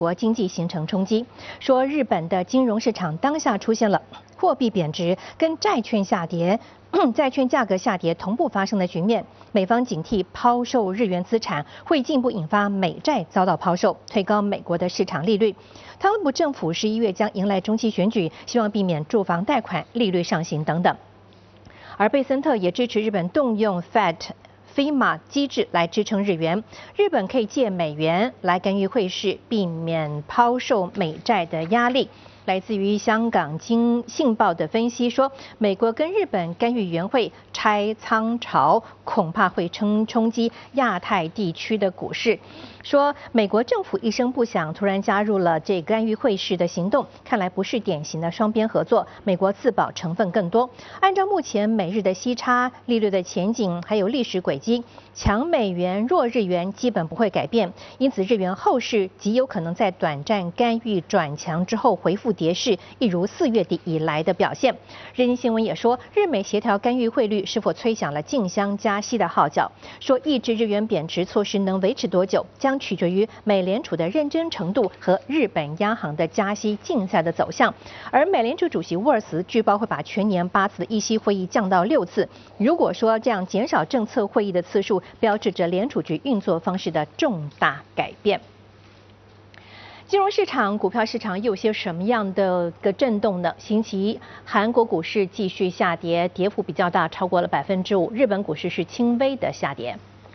国经济形成冲击，说日本的金融市场当下出现了货币贬值跟债券下跌、债券价格下跌同步发生的局面，美方警惕抛售日元资产会进一步引发美债遭到抛售，推高美国的市场利率。特朗普政府11月将迎来中期选举，希望避免住房贷款利率上行等等。而贝森特也支持日本动用 FEMA 机制来支撑日元，日本可以借美元来干预汇市，避免抛售美债的压力。来自于香港《信报》的分析说，美国跟日本干预元汇拆仓潮，恐怕会冲击亚太地区的股市。说美国政府一声不响，突然加入了这干预汇市的行动，看来不是典型的双边合作，美国自保成分更多。按照目前美日的息差、利率的前景还有历史轨迹，强美元弱日元基本不会改变，因此日元后市极有可能在短暂干预转强之后回复跌势，一如4月底以来的表现。日经新闻也说，日美协调干预汇率是否吹响了竞相加息的号角，说抑制日元贬值措施能维持多久，将取决于美联储的认真程度和日本央行的加息竞赛的走向。而美联储主席沃尔茨据报会把全年8次的议息会议降到6次。如果说这样减少政策会议的次数，标志着联储局运作方式的重大改变。金融市场、股票市场又有些什么样的个震动呢？星期一，韩国股市继续下跌，跌幅比较大，超过了5%。日本股市是轻微的下跌。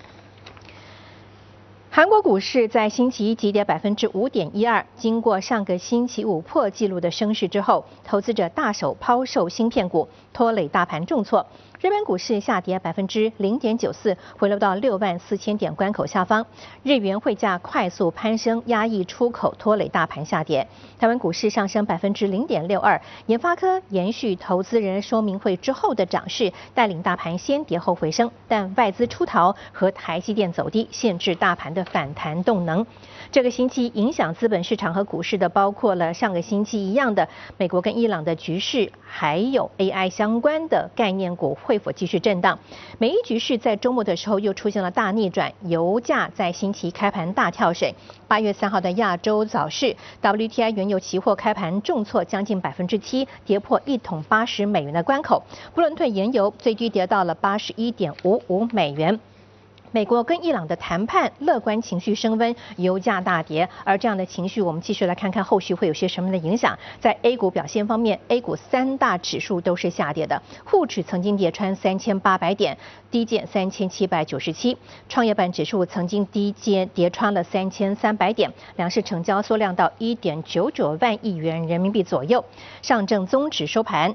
韩国股市在星期一急跌5.12%，经过上个星期五破纪录的升势之后，投资者大手抛售芯片股，拖累大盘重挫。日本股市下跌0.94%，回落到64000点关口下方。日元汇价快速攀升，压抑出口，拖累大盘下跌。台湾股市上升0.62%，研发科延续投资人说明会之后的涨势，带领大盘先跌后回升，但外资出逃和台积电走低，限制大盘的反弹动能。这个星期影响资本市场和股市的，包括了上个星期一样的美国跟伊朗的局势，还有 AI 相关的概念股会否继续震荡。美伊局势在周末的时候又出现了大逆转，油价在星期开盘大跳水。8月3号的亚洲早市 ，WTI 原油期货开盘重挫将近7%，跌破1桶80美元的关口。布伦特原油最低跌到了81.55美元。美国跟伊朗的谈判乐观情绪升温，油价大跌。而这样的情绪，我们继续来看看后续会有些什么样的影响。在 A 股表现方面 ，A 股3大指数都是下跌的，沪指曾经跌穿3800点，低见3797；创业板指数曾经跌穿了3300点，两市成交缩量到1.99万亿元人民币左右。上证综指收盘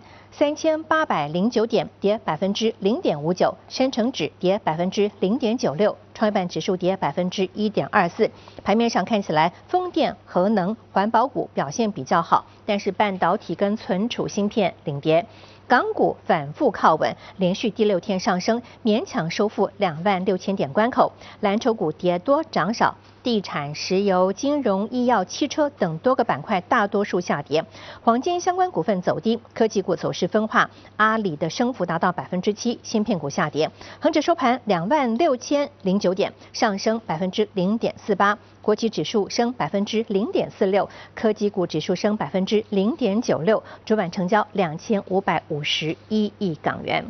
3809点，跌0.59%；深成指跌0.96%，创业板指数跌1.24%。盘面上看起来，风电、核能、环保股表现比较好，但是半导体跟存储芯片领跌。港股反复靠稳，连续第6天上升，勉强收复26000点关口。蓝筹股跌多涨少，地产、石油、金融、医药、汽车等多个板块大多数下跌。黄金相关股份走低，科技股走势分化，阿里的升幅达到7%，芯片股下跌。恒指收盘26009点，上升0.48%。国企指数升0.46%，科技股指数升0.96%，主板成交2551亿港元。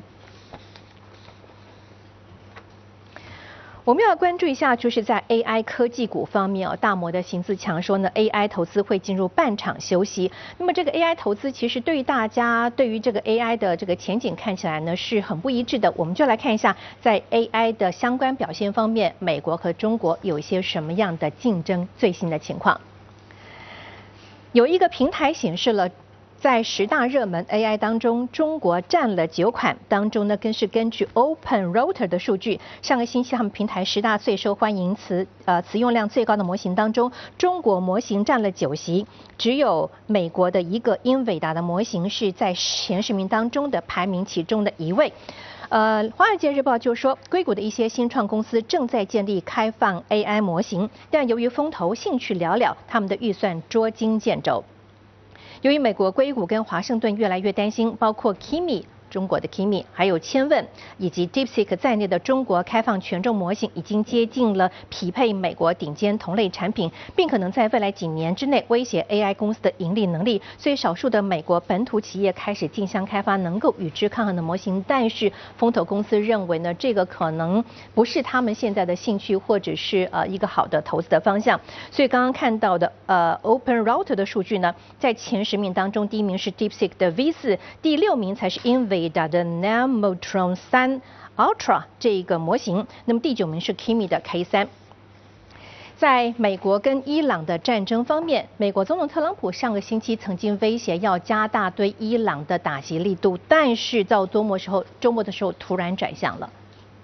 我们要关注一下，就是在 AI 科技股方面大摩的邢自强说呢 ，AI 投资会进入半场休息。那么这个 AI 投资其实对于大家对于这个 AI 的这个前景看起来呢是很不一致的。我们就来看一下，在 AI 的相关表现方面，美国和中国有一些什么样的竞争最新的情况。有一个平台显示了，在10大热门 AI 当中，中国占了9款，当中呢更是根据 OpenRouter 的数据，上个星期他们平台10大最受欢迎词用量最高的模型当中，中国模型占了9席，只有美国的一个英伟达的模型是在前10名当中的排名其中的1位。华尔街日报就说，硅谷的一些新创公司正在建立开放 AI 模型，但由于风投兴趣寥寥，他们的预算捉襟见肘。由于美国硅谷跟华盛顿越来越担心，包括 Kimi、 中国的 Kimi， 还有千问以及 DeepSeek 在内的中国开放权重模型已经接近了匹配美国顶尖同类产品，并可能在未来几年之内威胁 AI 公司的盈利能力。所以，少数的美国本土企业开始竞相开发能够与之抗衡的模型，但是风投公司认为呢，这个可能不是他们现在的兴趣或者是一个好的投资的方向。所以刚刚看到的OpenRouter 的数据呢，在前10名当中，第1名是 DeepSeek 的 V4，第6名才是 NVIDIA 的 Nemotron 3 Ultra 这个模型，那么第9名是 Kimi 的 K3。在美国跟伊朗的战争方面，美国总统特朗普上个星期曾经威胁要加大对伊朗的打击力度，但是到周末的时候突然转向了。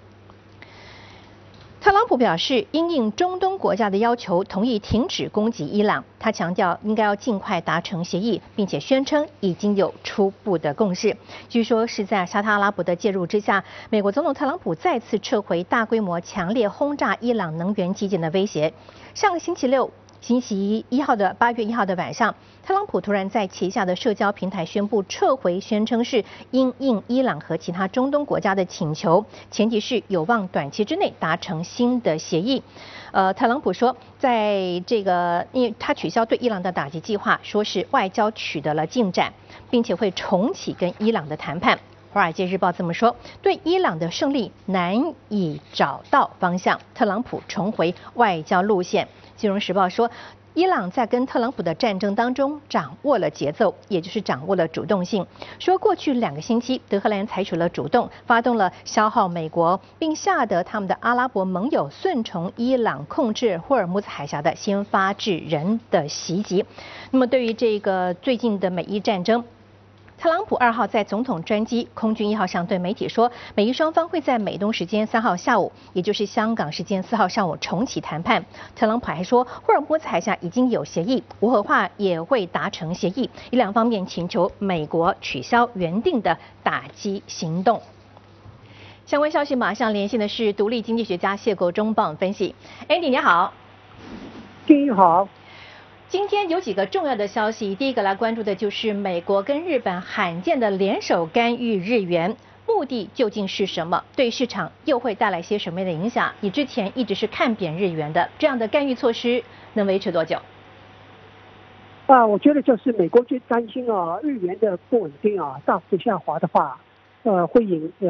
特朗普表示，因应中东国家的要求，同意停止攻击伊朗。他强调，应该要尽快达成协议，并且宣称已经有初步的共识。据说是在沙特阿拉伯的介入之下，美国总统特朗普再次撤回大规模强烈轰炸伊朗能源基建的威胁。上个星期六，星期8月1号的晚上，特朗普突然在旗下的社交平台宣布撤回，宣称是因应伊朗和其他中东国家的请求，前提是有望短期之内达成新的协议。特朗普说，在这个，因为他取消对伊朗的打击计划，说是外交取得了进展，并且会重启跟伊朗的谈判。华尔街日报这么说，对伊朗的胜利难以找到方向，特朗普重回外交路线。金融时报说，伊朗在跟特朗普的战争当中掌握了节奏，也就是掌握了主动性。说过去2个星期，德黑兰采取了主动，发动了消耗美国，并吓得他们的阿拉伯盟友顺从伊朗控制霍尔木兹海峡的先发制人的袭击。那么，对于这个最近的美伊战争，特朗普2号在总统专机空军1号上对媒体说，美伊双方会在美东时间3号下午，也就是香港时间4号上午重启谈判。特朗普还说，霍尔木兹海峡已经有协议，无核化也会达成协议，以2方面请求美国取消原定的打击行动。相关消息马上连线的是独立经济学家谢国忠帮我们分析。Andy 你好。 你好。 今天有几个重要的消息，第一个来关注的就是美国跟日本罕见的联手干预日元，目的究竟是什么？对市场又会带来些什么样的影响？你之前一直是看扁日元的，这样的干预措施能维持多久？ 我觉得就是美国最担心日元的不稳定大幅下滑的话，会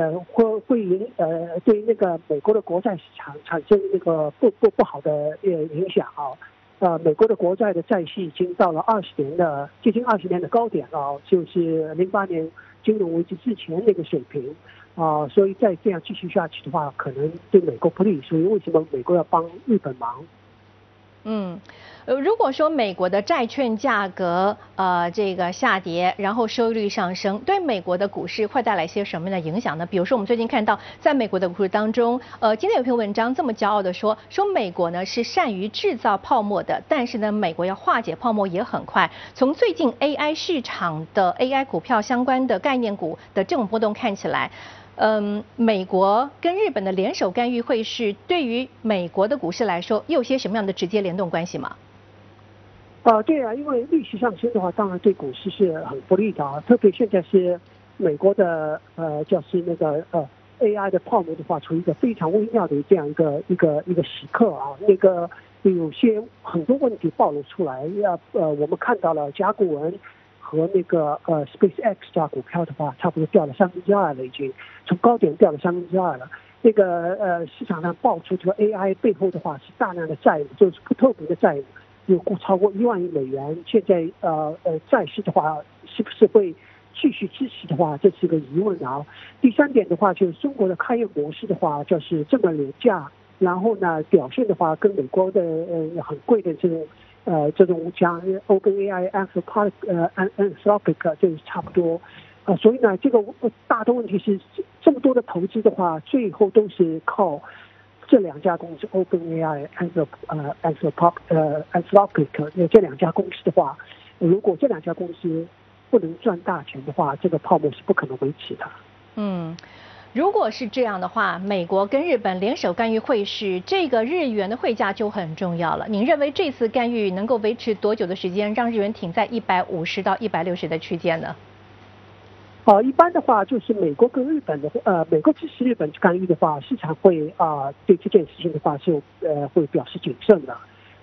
对那个美国的国债市场产生那个不好的影响美国的国债的债息已经到了接近20年的高点了，就是08年金融危机之前那个水平所以再这样继续下去的话，可能对美国不利。所以为什么美国要帮日本忙？ 如果说美国的债券价格这个下跌，然后收益率上升，对美国的股市会带来些什么样的影响呢？比如说我们最近看到，在美国的股市当中，今天有篇文章这么骄傲的说美国呢是善于制造泡沫的，但是呢美国要化解泡沫也很快。从最近 AI 市场的 AI 股票相关的概念股的这种波动看起来，美国跟日本的联手干预会是对于美国的股市来说有些什么样的直接联动关系吗？ 对因为利息上升的话，当然对股市是很不利的特别现在是美国的就是那个AI 的泡沫的话，处于一个非常微妙的这样一个时刻那个有些很多问题暴露出来我们看到了甲骨文和那个SpaceX 这家股票的话，差不多掉了2/3了，已经从高点掉了2/3了。那个市场上爆出这个 AI 背后的话是大量的债务，就是不透明的债务。有超过1万亿美元，现在债市的话，是不是会继续支持的话，这是个疑问第三点的话，就是中国的开业模式的话，就是这么廉价，然后呢表现的话跟美国的很贵的这种像 OpenAI、Anthropic 就是差不多所以呢，这个大的问题是这么多的投资的话，最后都是靠这2家公司 OpenAI、Anthropic 这2家公司的话，如果这2家公司不能赚大钱的话，这个泡沫是不可能维持的。 如果是这样的话，美国跟日本联手干预汇市，这个日元的汇价就很重要了。您认为这次干预能够维持多久的时间，让日元挺在150到160的区间呢？ 一般的话就是美国跟日本的，美国支持日本干预的话，市场会对这件事情的话就会表示谨慎的。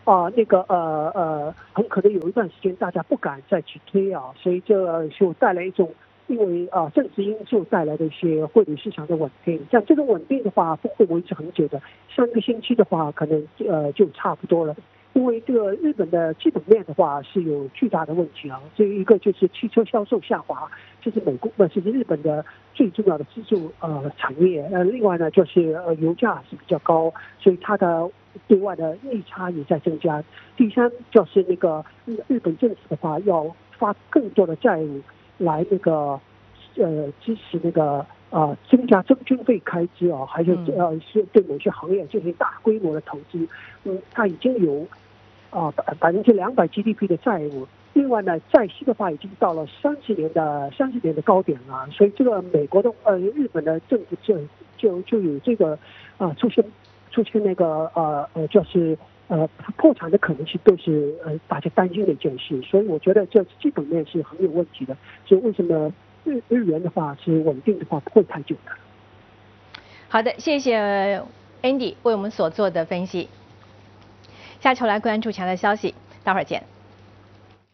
很可能有一段时间大家不敢再去推所以这就带来一种因为政治因素带来的一些汇率市场的稳定。像这种稳定的话不会维持很久的，3个星期的话可能就差不多了。因为这个日本的基本面的话是有巨大的问题这一个就是汽车销售下滑，这是这是日本的最重要的支柱产业。另外呢就是油价是比较高，所以它的对外的逆差也在增加。第三就是那个日本政府的话要发更多的债务来支持增加军费开支还有是对某些行业进行大规模的投资。它已经有200% GDP 的债务。另外呢，债息的话已经到了30年的高点了。所以这个美国的日本的政府就有这个出现那个就是破产的可能性，都是大家担心的一件事。所以我觉得这基本面是很有问题的。所以为什么日元的话是稳定的话不会太久的。 好的，谢谢 Andy 为我们所做的分析。下球来关注其他的消息，待会儿见。